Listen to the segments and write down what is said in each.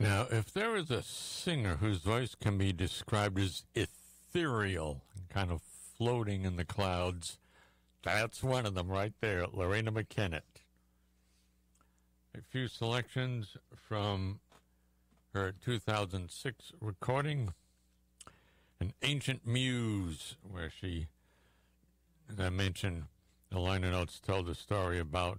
Now, if there is a singer whose voice can be described as ethereal, kind of floating in the clouds, that's one of them right there, Lorena McKennett. A few selections from her 2006 recording, An Ancient Muse, where she, as I mentioned, the liner notes tell the story about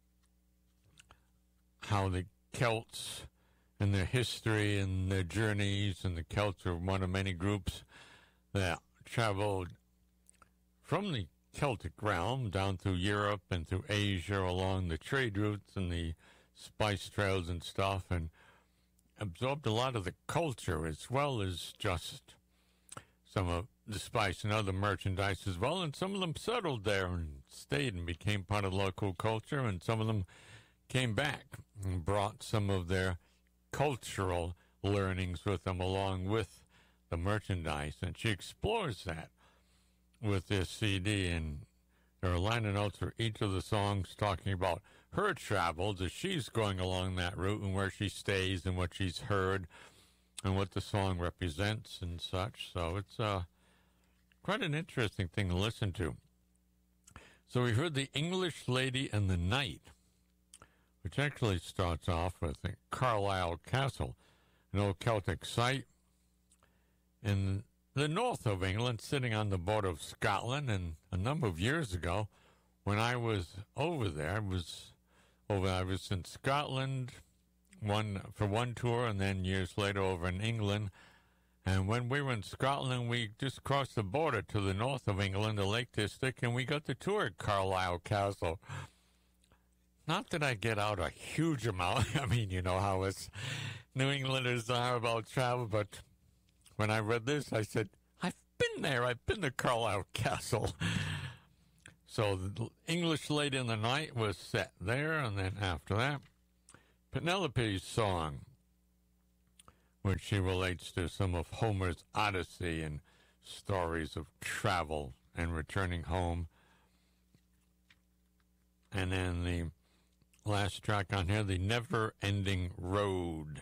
how the Celts and their history and their journeys, and the Celts are one of many groups that traveled from the Celtic realm down through Europe and through Asia along the trade routes and the spice trails and stuff, and absorbed a lot of the culture as well as just some of the spice and other merchandise as well, and some of them settled there and stayed and became part of local culture, and some of them came back and brought some of their cultural learnings with them along with the merchandise, and she explores that with this CD, and there are liner notes for each of the songs talking about her travels as she's going along that route and where she stays and what she's heard and what the song represents and such. So it's quite an interesting thing to listen to. So we heard The English Lady and the Knight, which actually starts off with Carlisle Castle, an old Celtic site in the north of England, sitting on the border of Scotland. And a number of years ago, when I was over there, I was in Scotland for one tour, and then years later over in England. And when we were in Scotland, we just crossed the border to the north of England, the Lake District, and we got to tour Carlisle Castle. Not that I get out a huge amount. I mean, you know how us New Englanders are about travel, but when I read this, I said, I've been there. I've been to Carlisle Castle. So the English Lady in the Night was set there, and then after that, Penelope's song, which she relates to some of Homer's Odyssey and stories of travel and returning home. And then the last track on here, The Never-Ending Road.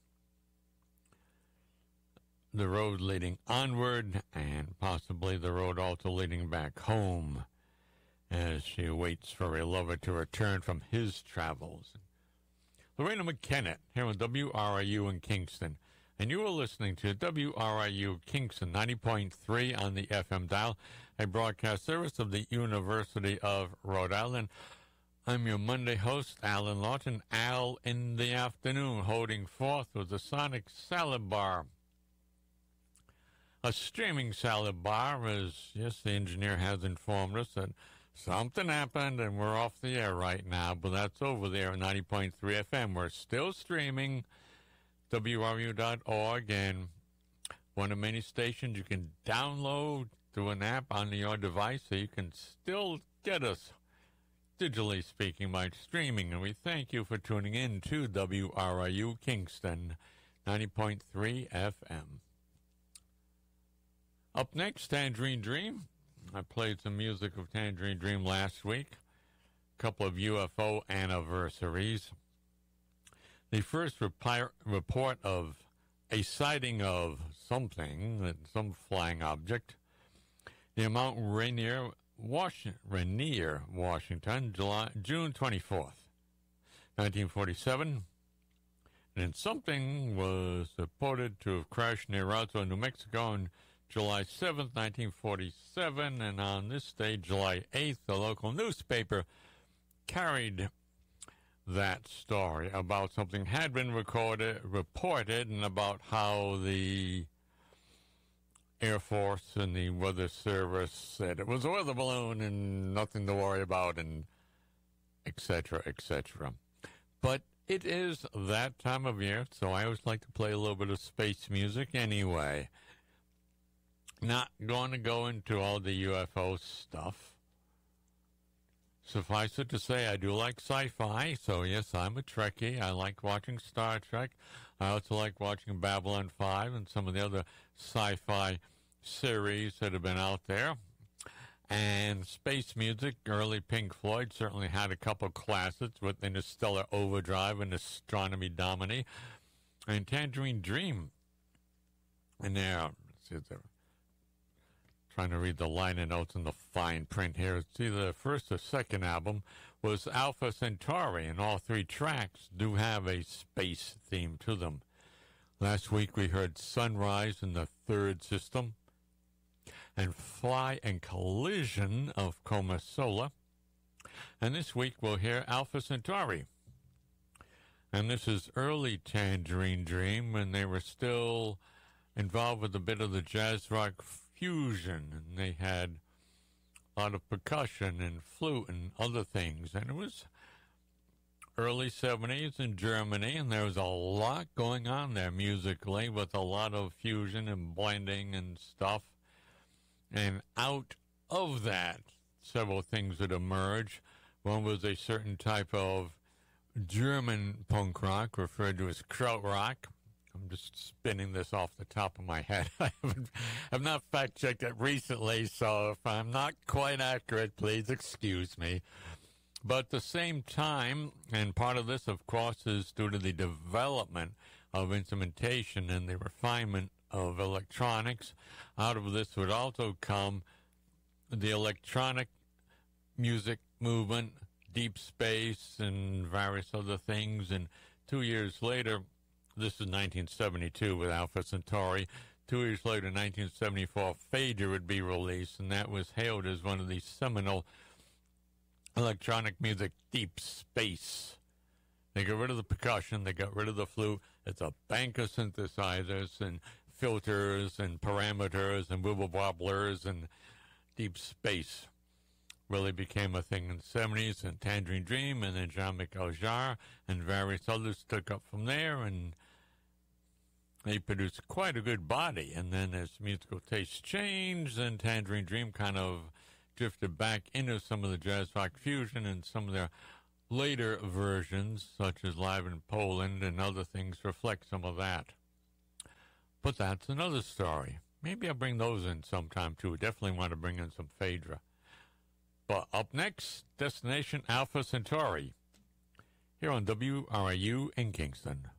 The road leading onward, and possibly the road also leading back home, as she waits for a lover to return from his travels. Lorena McKennett here on WRIU in Kingston. And you are listening to WRIU Kingston 90.3 on the FM dial, a broadcast service of the University of Rhode Island. I'm your Monday host, Alan Lawton. Al in the afternoon, holding forth with the Sonic Salad Bar. A streaming salad bar, as yes, the engineer has informed us that something happened and we're off the air right now, but that's over there at 90.3 FM. We're still streaming, WRU.org, and one of many stations you can download through an app on your device, so you can still get us digitally speaking by streaming. And we thank you for tuning in to WRIU Kingston 90.3 FM. Up next, Tangerine Dream. I played some music of Tangerine Dream last week. A couple of UFO anniversaries. The first report of a sighting of something, some flying object, near Mount Rainier, Washington, June 24th, 1947. And then something was reported to have crashed near Roswell, New Mexico on July 7th, 1947. And on this day, July 8th, the local newspaper carried that story about something had been reported, and about how the Air Force and the Weather Service said it was a weather balloon and nothing to worry about, and etc., etc. But it is that time of year, so I always like to play a little bit of space music anyway. Not going to go into all the UFO stuff. Suffice it to say, I do like sci-fi, so yes, I'm a Trekkie. I like watching Star Trek. I also like watching Babylon 5 and some of the other sci-fi series that have been out there. And space music, early Pink Floyd certainly had a couple classics with Interstellar Overdrive and Astronomy Domini. and Tangerine Dream. And there, let's see, they're trying to read the liner notes in the fine print here. It's either the first or second album was Alpha Centauri, and all three tracks do have a space theme to them. Last week we heard Sunrise in the Third System, and Fly and Collision of Coma Sola. And this week we'll hear Alpha Centauri. And this is early Tangerine Dream when they were still involved with a bit of the jazz rock fusion, and they had a lot of percussion and flute and other things. And it was early 70s in Germany, and there was a lot going on there musically with a lot of fusion and blending and stuff. And out of that, several things would emerge. One was a certain type of German punk rock referred to as krautrock. I'm just spinning this off the top of my head. I've not fact-checked it recently, so if I'm not quite accurate, please excuse me. But at the same time, and part of this, of course, is due to the development of instrumentation and the refinement of electronics, out of this would also come the electronic music movement, deep space, and various other things. And 2 years later, this is 1972 with Alpha Centauri. 2 years later, 1974, Phaedra would be released, and that was hailed as one of the seminal electronic music deep space. They got rid of the percussion, they got rid of the flute. It's a bank of synthesizers and filters and parameters and wibble wobblers, and deep space really became a thing in the 70s, and Tangerine Dream, and then Jean-Michel Jarre and various others took up from there, and they produced quite a good body. And then as musical tastes changed, then Tangerine Dream kind of drifted back into some of the jazz rock fusion, and some of their later versions, such as Live in Poland and other things, reflect some of that. But that's another story. Maybe I'll bring those in sometime, too. Definitely want to bring in some Phaedra. But up next, Destination Alpha Centauri, here on WRIU in Kingston.